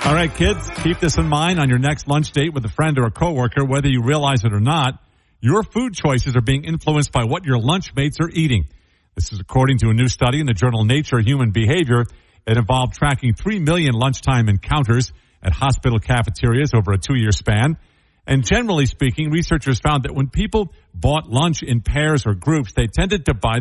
All right, kids, keep this in mind on your next lunch date with a friend or a coworker, whether you realize it or not. Your food choices are being influenced by what your lunch mates are eating. This is according to a new study in the journal Nature Human Behavior. It involved tracking 3 million lunchtime encounters at hospital cafeterias over a 2-year span. And generally speaking, researchers found that when people bought lunch in pairs or groups, they tended to buy